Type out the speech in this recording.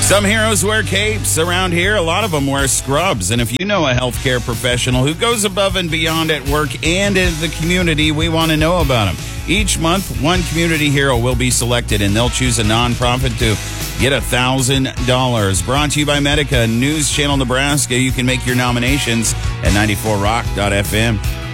Some heroes wear capes. Around here, a lot of them wear scrubs. And if you know a healthcare professional who goes above and beyond at work and in the community, we want to know about them. Each month, one community hero will be selected, and they'll choose a nonprofit to get $1,000. Brought to you by Medica, News Channel Nebraska. You can make your nominations at 94rock.fm.